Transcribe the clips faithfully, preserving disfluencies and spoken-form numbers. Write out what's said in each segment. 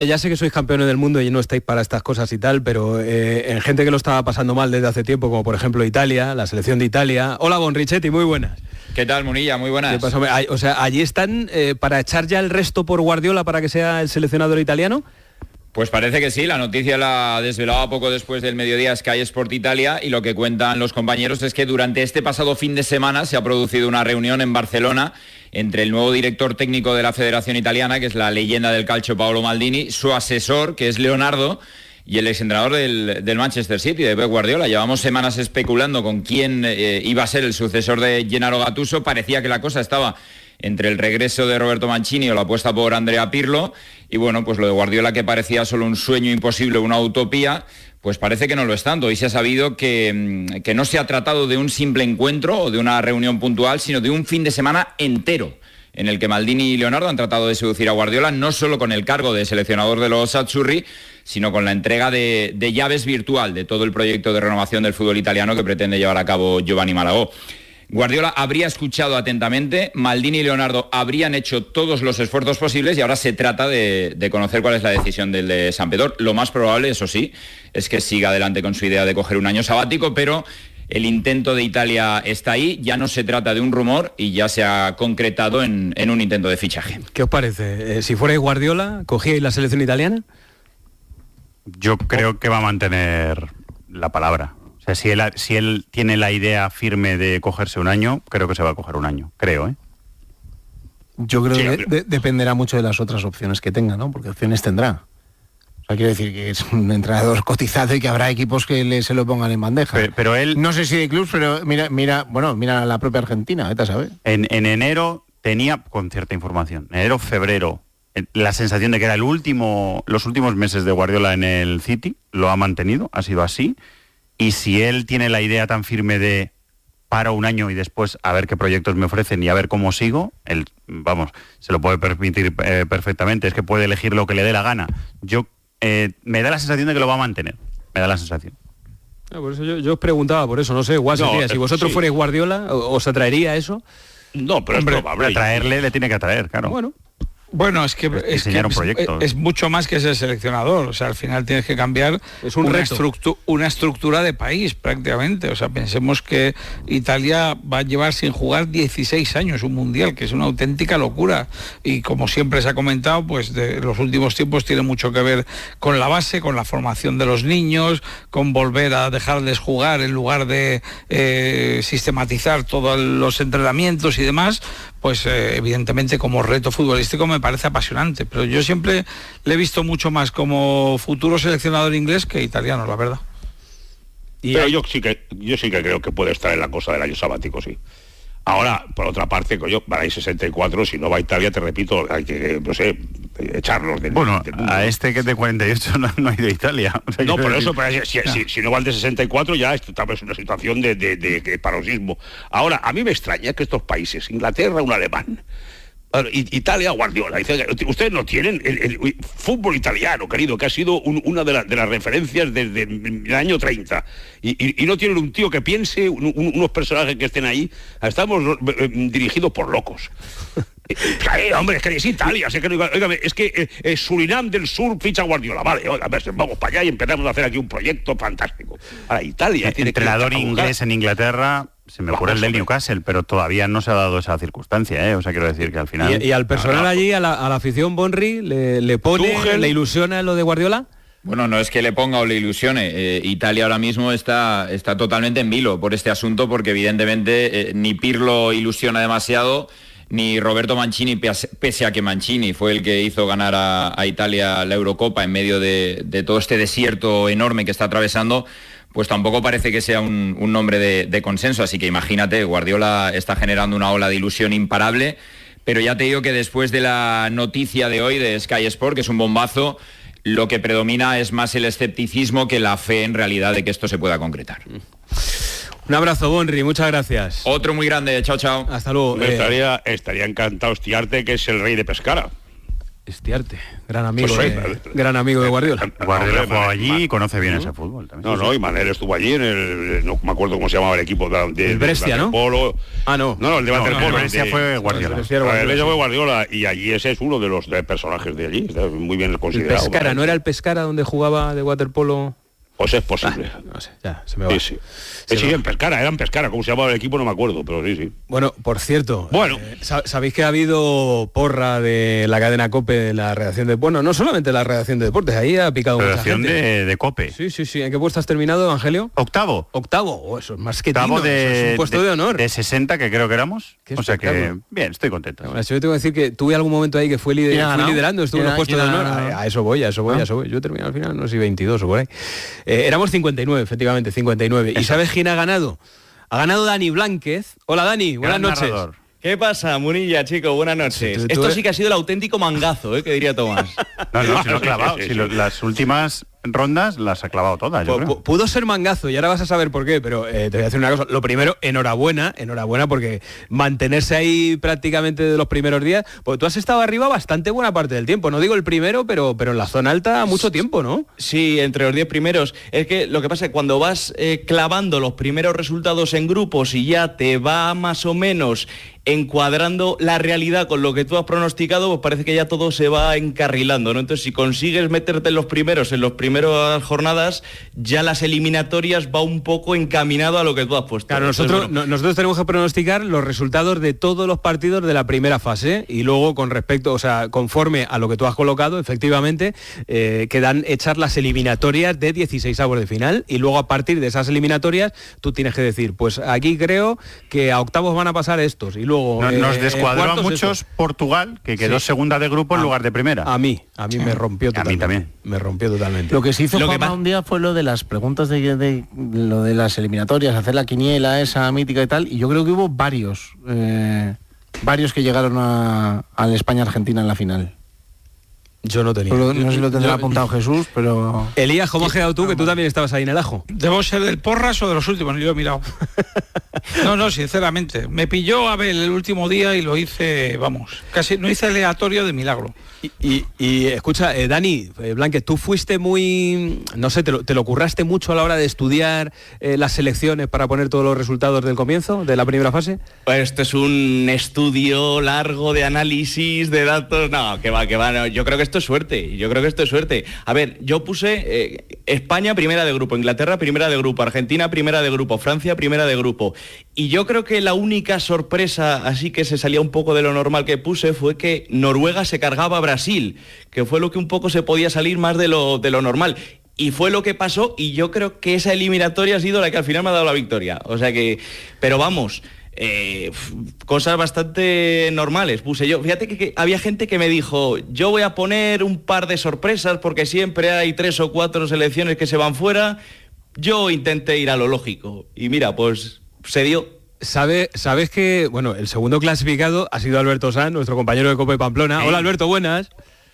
Ya sé que sois campeones del mundo y no estáis para estas cosas y tal, pero eh, en gente que lo estaba pasando mal desde hace tiempo, como por ejemplo Italia, la selección de Italia. Hola, Bonrichetti, muy buenas. ¿Qué tal, Munilla? Muy buenas. ¿Qué pasa? O sea, ¿allí están eh, para echar ya el resto por Guardiola para que sea el seleccionador italiano? Pues parece que sí, la noticia la desvelaba poco después del mediodía Sky Sport Italia, y lo que cuentan los compañeros es que durante este pasado fin de semana se ha producido una reunión en Barcelona entre el nuevo director técnico de la Federación Italiana, que es la leyenda del calcio Paolo Maldini, su asesor, que es Leonardo, y el exentrenador del, del Manchester City, de Pep Guardiola. Llevamos semanas especulando con quién eh, iba a ser el sucesor de Gennaro Gattuso. Parecía que la cosa estaba entre el regreso de Roberto Mancini o la apuesta por Andrea Pirlo, y bueno, pues lo de Guardiola, que parecía solo un sueño imposible, una utopía, pues parece que no lo es tanto. Hoy se ha sabido que, que no se ha tratado de un simple encuentro o de una reunión puntual, sino de un fin de semana entero, en el que Maldini y Leonardo han tratado de seducir a Guardiola, no solo con el cargo de seleccionador de los Azzurri, sino con la entrega de, de llaves virtual de todo el proyecto de renovación del fútbol italiano que pretende llevar a cabo Giovanni Malagó. Guardiola habría escuchado atentamente, Maldini y Leonardo habrían hecho todos los esfuerzos posibles, y ahora se trata de, de conocer cuál es la decisión del de Sampdoria. Lo más probable, eso sí, es que siga adelante con su idea de coger un año sabático, pero el intento de Italia está ahí, ya no se trata de un rumor y ya se ha concretado en, en un intento de fichaje. ¿Qué os parece? Eh, si fuerais Guardiola, ¿cogíais la selección italiana? Yo creo que va a mantener la palabra. O sea, si él, si él tiene la idea firme de cogerse un año, creo que se va a coger un año, creo, ¿eh? Yo creo sí, que de, dependerá mucho de las otras opciones que tenga, ¿no? Porque opciones tendrá. O sea, quiero decir que es un entrenador cotizado y que habrá equipos que le, se lo pongan en bandeja. Pero, pero él... No sé si de clubs, pero mira, mira, bueno, mira la propia Argentina, vete a saber. En, en enero tenía, con cierta información, en enero, febrero, la sensación de que era el último, los últimos meses de Guardiola en el City, lo ha mantenido, ha sido así. Y si él tiene la idea tan firme de paro un año y después a ver qué proyectos me ofrecen y a ver cómo sigo, él, vamos, se lo puede permitir eh, perfectamente, es que puede elegir lo que le dé la gana. Yo eh, me da la sensación de que lo va a mantener, me da la sensación. No, por eso yo, yo os preguntaba, por eso, no sé, Guas, no, si vosotros sí. fuerais Guardiola, ¿os atraería eso? No, pero Hombre, es probable. Atraerle le tiene que atraer, claro. Bueno. Bueno, es que, es, que es, es mucho más que ser seleccionador. O sea, al final tienes que cambiar es un una, estructu una estructura de país prácticamente. O sea, pensemos que Italia va a llevar sin jugar dieciséis años un mundial, que es una auténtica locura. Y como siempre se ha comentado, pues de los últimos tiempos tiene mucho que ver con la base, con la formación de los niños, con volver a dejarles jugar en lugar de eh, sistematizar todos los entrenamientos y demás. Pues eh, evidentemente como reto futbolístico me parece apasionante, pero yo siempre le he visto mucho más como futuro seleccionador inglés que italiano, la verdad. Y pero hay... yo sí que yo sí que creo que puede estar en la cosa del año sabático, sí. Ahora, por otra parte, coño, van a ir sesenta y cuatro, si no va a Italia, te repito, hay que, no sé, echarlos del Bueno, del a este que es de cuarenta y ocho no, no ha ido a Italia. O sea, no, por decir... eso, pero si, si, si no va al de sesenta y cuatro, ya estamos en una situación de, de, de, de paroxismo. Ahora, a mí me extraña que estos países, Inglaterra, un alemán, Italia, Guardiola, ustedes no tienen el, el fútbol italiano, querido, que ha sido un, una de, la, de las referencias desde el año treinta, y, y, y no tienen un tío que piense, un, un, unos personajes que estén ahí. Estamos eh, dirigidos por locos. Eh, hombre, es que es Italia, es que, oígame, es que eh, eh, Surinam del Sur ficha Guardiola, vale, a ver, vamos para allá y empezamos a hacer aquí un proyecto fantástico. Ahora, Italia el tiene entrenador que inglés en Inglaterra, se me ocurre el del Newcastle, pero todavía no se ha dado esa circunstancia, ¿eh? O sea, quiero decir que al final... ¿Y, y al personal allí, a la, a la afición Bonri, le, le pone, Tuchel, le ilusiona lo de Guardiola? Bueno, no es que le ponga o le ilusione. Eh, Italia ahora mismo está, está totalmente en vilo por este asunto, porque evidentemente eh, ni Pirlo ilusiona demasiado, ni Roberto Mancini, pese a que Mancini fue el que hizo ganar a, a Italia la Eurocopa en medio de, de todo este desierto enorme que está atravesando, pues tampoco parece que sea un, un nombre de, de consenso. Así que imagínate, Guardiola está generando una ola de ilusión imparable, pero ya te digo que después de la noticia de hoy de Sky Sport, que es un bombazo, lo que predomina es más el escepticismo que la fe en realidad de que esto se pueda concretar. Un abrazo, Bonri, muchas gracias. Otro muy grande, chao, chao. Hasta luego. Eh... Estaría, estaría encantado hostiarte, que es el rey de Pescara. Estiarte, gran amigo, Pues, de, eh, gran amigo de Guardiola. Guardiola jugaba Manel, allí y conoce bien ¿no? ese fútbol también. No, no, y Manel estuvo allí en el, no me acuerdo cómo se llamaba el equipo de, de El Brescia, de ¿no? waterpolo. Ah, no. No, no, el de No, waterpolo. el Brescia de- fue Guardiola. El Brescia era El Guardiola, Brescia sí. fue Guardiola y allí ese es uno de los de personajes de allí, está muy bien El considerado. Pescara, ¿vale? ¿no era el Pescara donde jugaba de waterpolo? Pues es posible. Ah, no sé, ya, se me va. Sí, sí. Se Eh, sí, me va. en Pescara, eran Pescara, ¿cómo se llamaba el equipo? No me acuerdo, pero sí, sí. Bueno, por cierto, Bueno. eh, sab- sabéis que ha habido porra de la cadena COPE de la redacción de... Bueno, no solamente la redacción de deportes, ahí ha picado mucha Redacción gente. de, de COPE. Sí, sí, sí. ¿En qué puesto has terminado, Evangelio? Octavo. Octavo. Oh, eso es más que Octavo digno, eso es de, un puesto de, honor. de sesenta que creo que éramos. Qué O sea que, espectáculo. bien, estoy contento. Bueno, yo tengo que decir que tuve algún momento ahí que fue, lider- ¿Quién ha fui ganado? liderando, estuve en los ¿Quién ha- puestos de quién ha honor. ganado? A, a eso voy, a eso voy, ¿Ah? a eso voy. Yo terminé al final, no sé si veintidós o por ahí. Eh, éramos cincuenta y nueve, efectivamente, cincuenta y nueve. ¿Y sabes quién ha ganado? Ha ganado Dani Blánquez. Hola Dani, buenas Gran noches. narrador. ¿Qué pasa, Munilla, chico? Buenas noches. Sí, tú- tú Esto eres- sí que ha sido el auténtico mangazo, ¿eh? Que diría Tomás. No, no, si lo ha Sí, clavado. sí, sí, Si sí. lo- las últimas rondas las ha clavado todas, yo Pu- creo. pu- Pudo ser mangazo y ahora vas a saber por qué, pero eh, te voy a decir una cosa. Lo primero, enhorabuena, enhorabuena porque mantenerse ahí prácticamente de los primeros días, pues tú has estado arriba bastante buena parte del tiempo. No digo el primero, pero, pero en la zona alta mucho tiempo, ¿no? Sí, entre los diez primeros. Es que lo que pasa es que cuando vas eh, clavando los primeros resultados en grupos y ya te va más o menos encuadrando la realidad con lo que tú has pronosticado, pues parece que ya todo se va encarrilando, ¿no? Entonces, si consigues meterte en los primeros, en las primeras jornadas, ya las eliminatorias va un poco encaminado a lo que tú has puesto. Claro, Entonces, nosotros, bueno, no- nosotros tenemos que pronosticar los resultados de todos los partidos de la primera fase y luego con respecto, o sea, conforme a lo que tú has colocado, efectivamente, eh, quedan hechas las eliminatorias de dieciséis avos de final y luego a partir de esas eliminatorias tú tienes que decir, pues aquí creo que a octavos van a pasar estos y luego... No- eh, nos en descuadró a cuartos muchos estos. Portugal, que quedó Sí. segunda de grupo en A- lugar de primera. A mí, a mí me rompió A mí totalmente. también. Me rompió totalmente. Lo que se hizo Lo que Juanma pa- un día fue lo de las preguntas de, de- lo de las eliminatorias, hacer la quiniela esa mítica y tal, y yo creo que hubo varios, eh, varios que llegaron a, al España-Argentina en la final. Yo no tenía. Solo- no sé si lo tendrá Yo- apuntado Jesús, pero... Elías, ¿cómo has quedado tú? Que tú también estabas ahí en el ajo. ¿Debo ser del Porras o de los últimos? Ni lo he mirado. No, no, sinceramente. Me pilló Abel el último día y lo hice, vamos, casi no hice aleatorio de milagro. Y, y- y, escucha, eh, Dani, eh, Blánquez, tú fuiste muy, no sé, te lo, te lo curraste mucho a la hora de estudiar eh, las selecciones para poner todos los resultados del comienzo, de la primera fase. Pues esto es un estudio largo de análisis de datos. No, que va, que va. No. Yo creo que esto es suerte. Yo creo que esto es suerte. A ver, yo puse eh, España primera de grupo, Inglaterra primera de grupo, Argentina primera de grupo, Francia primera de grupo. Y yo creo que la única sorpresa, así que se salía un poco de lo normal que puse, fue que Noruega se cargaba a Brasil, que fue lo que un poco se podía salir más de lo, de lo normal. Y fue lo que pasó, y yo creo que esa eliminatoria ha sido la que al final me ha dado la victoria. O sea que, pero vamos, eh, cosas bastante normales puse yo. Fíjate que, que había gente que me dijo, yo voy a poner un par de sorpresas porque siempre hay tres o cuatro selecciones que se van fuera. Yo intenté ir a lo lógico. Y mira, pues se dio. Sabe, sabes que, bueno, el segundo clasificado ha sido Alberto Sanz, nuestro compañero de Copa de Pamplona. Sí. Hola Alberto, buenas.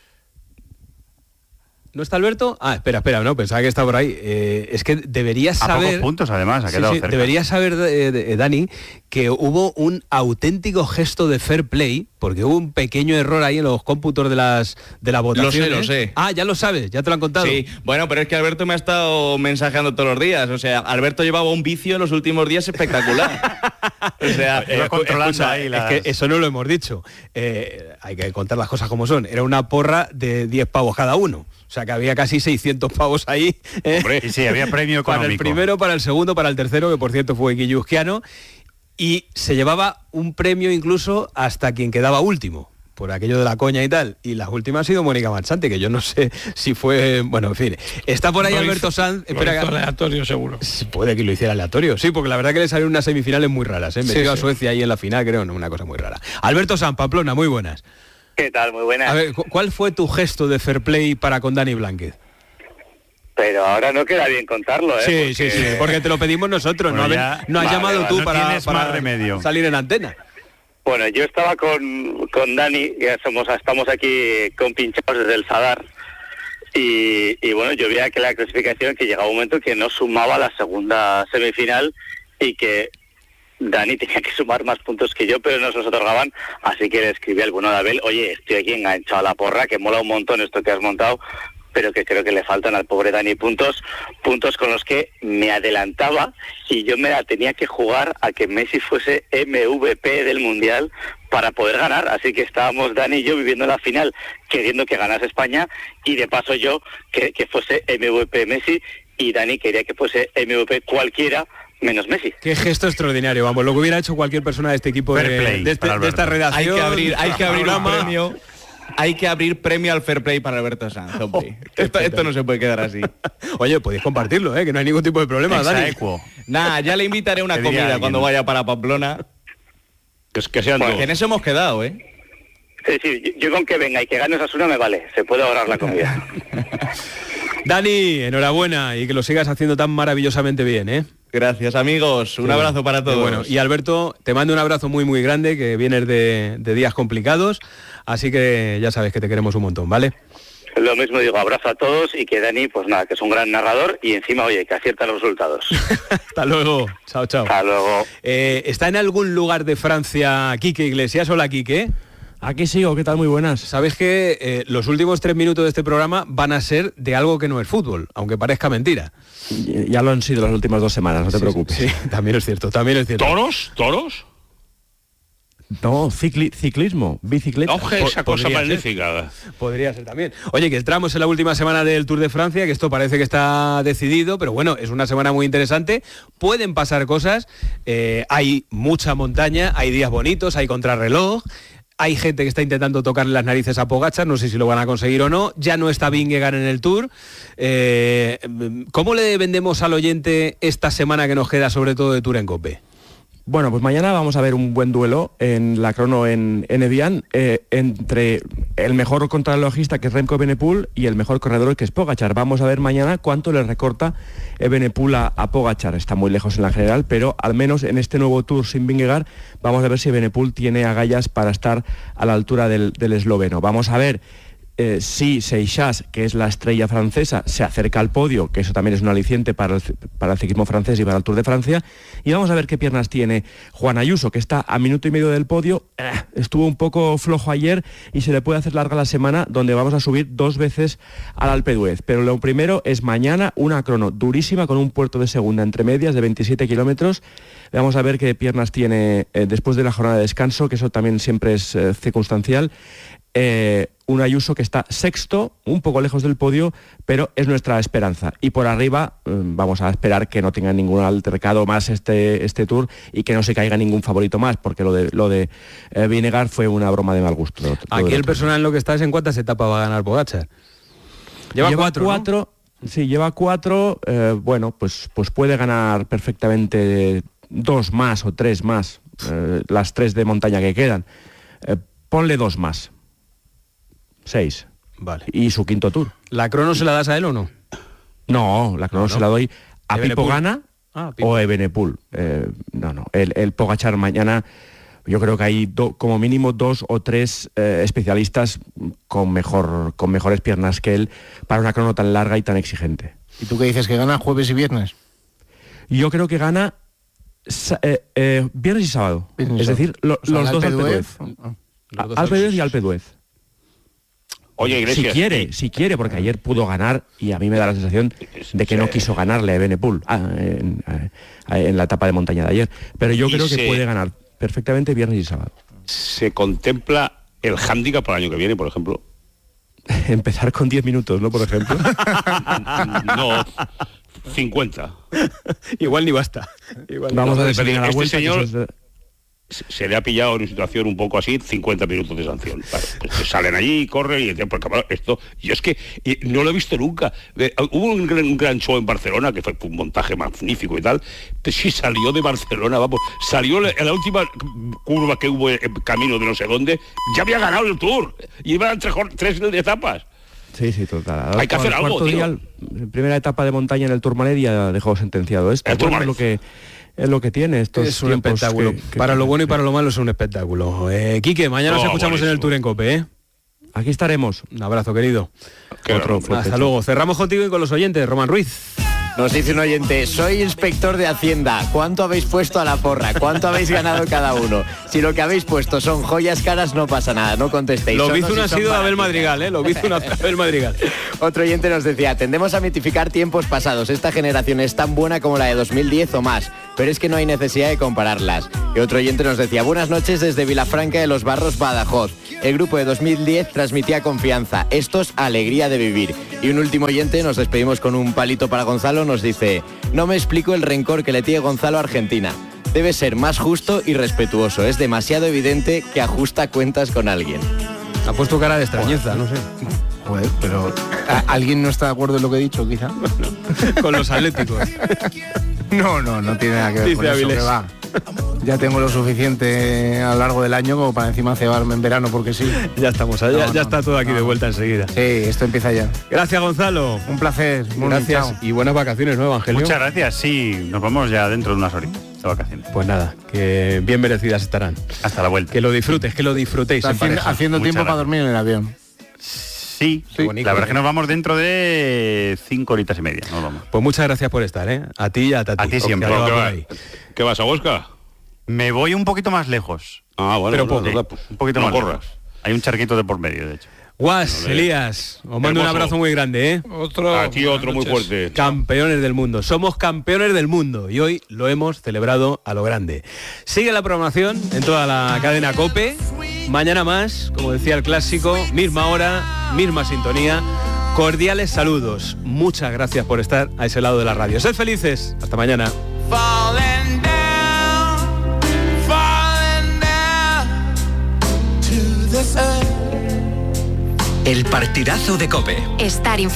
¿No está Alberto? Ah, espera, espera, no, pensaba que estaba por ahí. Eh, es que deberías A saber... pocos puntos, además, ha Sí, quedado sí, cerca. deberías saber, eh, de- eh, Dani, que hubo un auténtico gesto de fair play, porque hubo un pequeño error ahí en los cómputos de las de la votación. lo sé. Ah, ya lo sabes, ya te lo han contado. Sí, bueno, pero es que Alberto me ha estado mensajeando todos los días. O sea, Alberto llevaba un vicio en los últimos días espectacular. O sea, Iba Eh, controlando escucha, ahí es las- que eso no lo hemos dicho. Eh, hay que contar las cosas como son. Era una porra de diez pavos cada uno. O sea que había casi seiscientos pavos ahí. ¿eh? Hombre. Y sí, había premio Para el económico. primero, para el segundo, para el tercero, que por cierto fue Guilluzquiano. Y se llevaba un premio incluso hasta quien quedaba último, por aquello de la coña y tal. Y la última ha sido Mónica Manchante, que yo no sé si fue... Bueno, en fin. Está por ahí Lo Alberto hizo- Sanz. lo Espera, hizo que- aleatorio seguro. Sí, puede que lo hiciera aleatorio, sí, porque la verdad que le salieron unas semifinales muy raras, ¿eh? Sí, Metió a sí. Suecia ahí en la final, creo, no, una cosa muy rara. Alberto Sanz, Pamplona, muy buenas. ¿Qué tal? Muy buenas. A ver, cu- ¿cuál fue tu gesto de fair play para con Dani Blánquez? Pero ahora no queda bien contarlo, ¿eh? Sí, Porque- sí, sí, porque te lo pedimos nosotros, Bueno, no, ya- has- no has vale, llamado vale, tú no para, tienes para más remedio. salir en antena. Bueno, yo estaba con, con Dani, ya somos, estamos aquí compinchados desde el Sadar, y, y bueno, yo veía que la clasificación, que llegaba un momento que no sumaba la segunda semifinal y que Dani tenía que sumar más puntos que yo, pero no se los otorgaban, así que le escribí al bueno de Abel, oye, estoy aquí enganchado a la porra, que mola un montón esto que has montado, pero que creo que le faltan al pobre Dani puntos, puntos con los que me adelantaba y yo me la tenía que jugar a que Messi fuese M V P del Mundial para poder ganar, así que estábamos Dani y yo viviendo la final, queriendo que ganase España, y de paso yo que, que fuese M V P Messi, y Dani quería que fuese M V P cualquiera, menos Messi. Qué gesto extraordinario, vamos, lo que hubiera hecho cualquier persona de este equipo, de, play, de, este, de esta redacción. Hay que abrir, hay que abrir un premio. Hay que abrir premio al fair play para Alberto Sanz, hombre. Oh, esto, esto no se puede quedar así. Oye, podéis compartirlo, ¿eh? Que no hay ningún tipo de problema, Dani. Nada, ya le invitaré una comida cuando vaya para Pamplona. Es que sean bueno, dos. En eso hemos quedado, ¿eh? Sí, sí, yo, yo con que venga y que gane Osasuna me vale, se puede ahorrar la comida. Dani, enhorabuena y que lo sigas haciendo tan maravillosamente bien, ¿eh? Gracias, amigos. Un sí, abrazo para todos. Bueno, y Alberto, te mando un abrazo muy, muy grande, que vienes de, de días complicados, así que ya sabes que te queremos un montón, ¿vale? Lo mismo digo, abrazo a todos y que Dani, pues nada, que es un gran narrador y encima, oye, que acierta los resultados. Hasta luego. Chao, chao. Hasta luego. Eh, ¿Está en algún lugar de Francia Quique Iglesias? Hola, Quique. Aquí sigo, ¿qué tal? Muy buenas. Sabes que eh, los últimos tres minutos de este programa van a ser de algo que no es fútbol, aunque parezca mentira. Ya lo han sido las últimas dos semanas, no te sí, preocupes. Sí, también es cierto, también es cierto. ¿Toros? ¿Toros? No, cicli ciclismo, bicicleta. Oje, esa Po- cosa podría magnífica. Ser. Podría ser también. Oye, que entramos en la última semana del Tour de Francia, que esto parece que está decidido, pero bueno, es una semana muy interesante. Pueden pasar cosas, eh, hay mucha montaña, hay días bonitos, hay contrarreloj. Hay gente que está intentando tocarle las narices a Pogačar, no sé si lo van a conseguir o no. Ya no está Vingegaard en el Tour. Eh, ¿Cómo le vendemos al oyente esta semana que nos queda, sobre todo de Tour en Cope? Bueno, pues mañana vamos a ver un buen duelo en la crono en, en Evian eh, entre el mejor contrarrelojista, que es Remco Evenepoel, y el mejor corredor, que es Pogačar. Vamos a ver mañana cuánto le recorta Evenepoel a, a Pogačar. Está muy lejos en la general, pero al menos en este nuevo Tour sin Vingegaard vamos a ver si Evenepoel tiene agallas para estar a la altura del, del esloveno. Vamos a ver Eh, si Seixas, que es la estrella francesa, se acerca al podio, que eso también es un aliciente para el, para el ciclismo francés y para el Tour de Francia, y vamos a ver qué piernas tiene Juan Ayuso, que está a minuto y medio del podio, eh, estuvo un poco flojo ayer y se le puede hacer larga la semana, donde vamos a subir dos veces al Alpe d'Huez. Pero lo primero es mañana una crono durísima con un puerto de segunda entre medias de veintisiete kilómetros. Vamos a ver qué piernas tiene eh, después de la jornada de descanso, que eso también siempre es eh, circunstancial. Eh, un Ayuso que está sexto, un poco lejos del podio, pero es nuestra esperanza. Y por arriba eh, vamos a esperar que no tenga ningún altercado más este, este Tour y que no se caiga ningún favorito más, porque lo de lo de eh, Vingegaard fue una broma de mal gusto. Lo, lo Aquí el personal en lo que está es en cuántas etapas va a ganar Pogačar. Lleva, lleva cuatro, cuatro ¿no? Sí, lleva cuatro. Eh, bueno, pues, pues puede ganar perfectamente dos más o tres más, eh, las tres de montaña que quedan. Eh, ponle dos más. Seis. Vale. Y su quinto Tour. ¿La crono se la das a él o no? No, la crono no, no. se la doy a Evenepoel. Pipo Gana ah, Pipo. o Evenepoel. Eh, no, no. El, el Pogačar mañana, yo creo que hay do, como mínimo dos o tres eh, especialistas con, mejor, con mejores piernas que él para una crono tan larga y tan exigente. ¿Y tú qué dices, que gana jueves y viernes? Yo creo que gana eh, eh, viernes y sábado. Viernes es decir, lo, o sea, los dos Alpe d'Huez. Alpe d'Huez y Alpe d'Huez. Oye, Iglesias, si quiere, y... si quiere, porque ayer pudo ganar y a mí me da la sensación de que no quiso ganarle a Evenepoel ah, en, en la etapa de montaña de ayer. Pero yo creo que se... puede ganar perfectamente viernes y sábado. ¿Se contempla el hándicap para el año que viene, por ejemplo? Empezar con diez minutos, ¿no? Por ejemplo. No, cincuenta. Igual ni basta. Igual Vamos no, a ver si este la vuelta, señor... es... se le ha pillado en una situación un poco así, cincuenta minutos de sanción. Claro, pues salen allí, corren y porque, bueno, esto, yo es que no lo he visto nunca. Eh, hubo un gran, un gran show en Barcelona, que fue un montaje magnífico y tal, pero sí salió de Barcelona, vamos, salió en la última curva que hubo en camino de no sé dónde, ya había ganado el Tour, y iban tres, tres etapas. Sí, sí, total. Hay que hacer algo, tío. Día, primera etapa de montaña en el Tourmalet ya dejó sentenciado esto. El bueno, es lo que es lo que tiene estos es un espectáculo. Que, que, para lo bueno y para lo malo es un espectáculo. Eh, Quique, mañana oh, nos escuchamos buenísimo. En el Tour en Cope, ¿eh? Aquí estaremos. Un abrazo, querido. Qué Otro, hasta luego. Cerramos contigo y con los oyentes. Román Ruiz. Nos dice un oyente, soy inspector de Hacienda, ¿cuánto habéis puesto a la porra? ¿Cuánto habéis ganado cada uno? Si lo que habéis puesto son joyas caras, no pasa nada, no contestéis. Lo hizo si un ha sido Abel Madrigal, ¿eh? Lo hizo un Abel Madrigal. Otro oyente nos decía, tendemos a mitificar tiempos pasados, esta generación es tan buena como la de dos mil diez o más, pero es que no hay necesidad de compararlas. Y otro oyente nos decía, buenas noches desde Vilafranca de los Barros, Badajoz. El grupo de dos mil diez transmitía confianza, estos alegría de vivir. Y un último oyente, nos despedimos con un palito para Gonzalo, nos dice, no me explico el rencor que le tiene Gonzalo a Argentina. Debe ser más justo y respetuoso, es demasiado evidente que ajusta cuentas con alguien. Ha puesto cara de extrañeza, no sé. Joder, pero ¿a- ¿alguien no está de acuerdo en lo que he dicho, quizá? Con los atléticos. No, no, no tiene nada que ver Dice con eso, Avilés. que va. Ya tengo lo suficiente a lo largo del año como para encima cebarme en verano, porque sí. Ya estamos, ya, No, ya no, está todo aquí no. de vuelta enseguida. Sí, esto empieza ya. Gracias, Gonzalo. Un placer. Muy Gracias bien, chao. y buenas vacaciones, ¿no, Evangelio? Muchas gracias, sí, nos vamos ya dentro de unas horitas de vacaciones. Pues nada, que bien merecidas estarán. Hasta la vuelta. Que lo disfrutes, que lo disfrutéis en Haciendo, pareja. haciendo Muchas tiempo para gracias. dormir en el avión. Sí, Qué bonito, la verdad ¿eh? es que nos vamos dentro de cinco horitas y media, nos vamos. Pues muchas gracias por estar, ¿eh? A ti y a Tati. A ti siempre. Que va ¿Qué, por va- ahí. ¿Qué vas a Huesca? Me voy un poquito más lejos. Ah, bueno, Pero no, poco. no, no, Un poquito no más corras. lejos. Hay un charquito de por medio, de hecho. Guas, Vale. Elías, os mando un Hermoso. abrazo muy grande, ¿eh? Otro, Aquí otro muy buenas noches. fuerte. Campeones del mundo, somos campeones del mundo y hoy lo hemos celebrado a lo grande. Sigue la programación en toda la cadena COPE, mañana más, como decía el clásico, misma hora, misma sintonía, cordiales saludos, muchas gracias por estar a ese lado de la radio. Sed felices, hasta mañana. Falling down, falling down to this earth. El partidazo de COPE. Estar informado.